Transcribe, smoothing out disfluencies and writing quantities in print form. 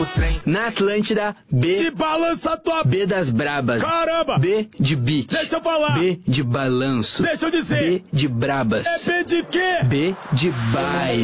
Na Atlântida, B. Te balança tua... B das brabas. Caramba! B de beat. Deixa eu falar. B de balanço. Deixa eu dizer. B de brabas. É B de quê? B de baile.